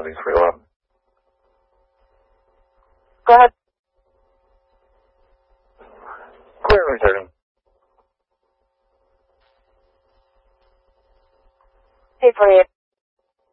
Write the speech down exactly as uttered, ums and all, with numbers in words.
Melody three eleven. Go ahead. Clear returning. eight forty-eight.